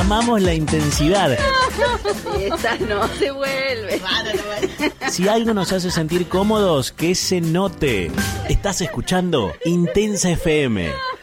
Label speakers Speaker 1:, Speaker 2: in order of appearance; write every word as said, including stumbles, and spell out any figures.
Speaker 1: amamos la intensidad.
Speaker 2: Esa no se vuelve.
Speaker 1: Si algo nos hace sentir cómodos, que se note. Estás escuchando Intensa F M.